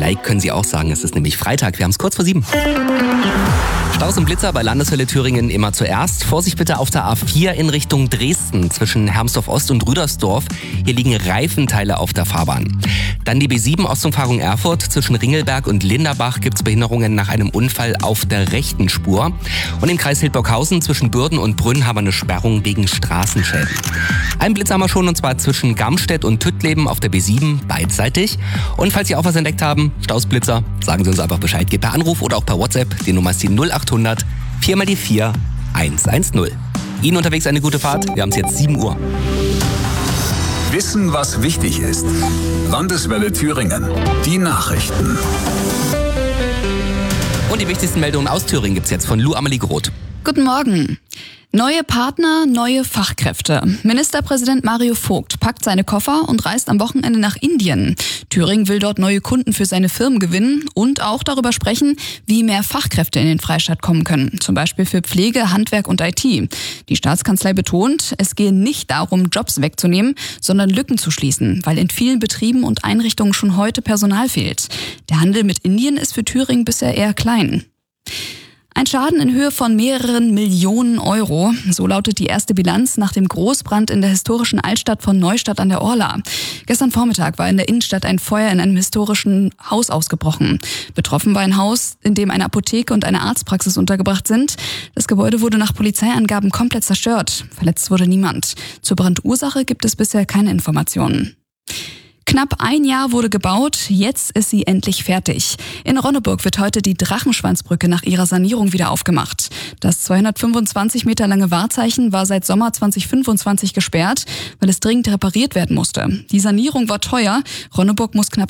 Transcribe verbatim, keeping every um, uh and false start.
Like können Sie auch sagen, es ist nämlich Freitag, wir haben es kurz vor sieben. Staus und Blitzer bei Landeshölle Thüringen immer zuerst. Vorsicht bitte auf der A vier in Richtung Dresden zwischen Hermsdorf Ost und Rüdersdorf. Hier liegen Reifenteile auf der Fahrbahn. Dann die B sieben Ostumfahrung Erfurt. Zwischen Ringelberg und Linderbach gibt es Behinderungen nach einem Unfall auf der rechten Spur. Und im Kreis Hildburghausen zwischen Bürden und Brünn haben wir eine Sperrung wegen Straßenschäden. Ein Blitz haben wir schon, und zwar zwischen Gamstedt und Tüttleben auf der B sieben beidseitig. Und falls Sie auch was entdeckt haben, Stausblitzer, sagen Sie uns einfach Bescheid. Geht per Anruf oder auch per WhatsApp. Die Nummer ist die null acht hundert vier mal die vier eins eins null. Ihnen unterwegs eine gute Fahrt. Wir haben es jetzt sieben Uhr. Wissen, was wichtig ist. Landeswelle Thüringen. Die Nachrichten. Und die wichtigsten Meldungen aus Thüringen gibt's jetzt von Lou Amelie Groth. Guten Morgen. Neue Partner, neue Fachkräfte. Ministerpräsident Mario Vogt packt seine Koffer und reist am Wochenende nach Indien. Thüringen will dort neue Kunden für seine Firmen gewinnen und auch darüber sprechen, wie mehr Fachkräfte in den Freistaat kommen können. Zum Beispiel für Pflege, Handwerk und I T. Die Staatskanzlei betont, es gehe nicht darum, Jobs wegzunehmen, sondern Lücken zu schließen, weil in vielen Betrieben und Einrichtungen schon heute Personal fehlt. Der Handel mit Indien ist für Thüringen bisher eher klein. Ein Schaden in Höhe von mehreren Millionen Euro. So lautet die erste Bilanz nach dem Großbrand in der historischen Altstadt von Neustadt an der Orla. Gestern Vormittag war in der Innenstadt ein Feuer in einem historischen Haus ausgebrochen. Betroffen war ein Haus, in dem eine Apotheke und eine Arztpraxis untergebracht sind. Das Gebäude wurde nach Polizeiangaben komplett zerstört. Verletzt wurde niemand. Zur Brandursache gibt es bisher keine Informationen. Knapp ein Jahr wurde gebaut, jetzt ist sie endlich fertig. In Ronneburg wird heute die Drachenschwanzbrücke nach ihrer Sanierung wieder aufgemacht. Das zweihundertfünfundzwanzig Meter lange Wahrzeichen war seit Sommer zweitausendfünfundzwanzig gesperrt, weil es dringend repariert werden musste. Die Sanierung war teuer. Ronneburg muss knapp